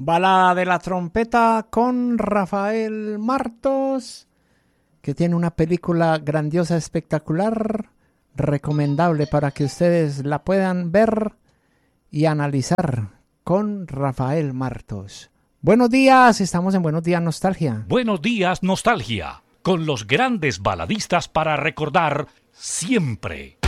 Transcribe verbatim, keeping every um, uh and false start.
Balada de la trompeta con Rafael Martos, que tiene una película grandiosa, espectacular, recomendable para que ustedes la puedan ver y analizar con Rafael Martos. Buenos días, estamos en Buenos Días Nostalgia. Buenos días Nostalgia, con los grandes baladistas para recordar siempre.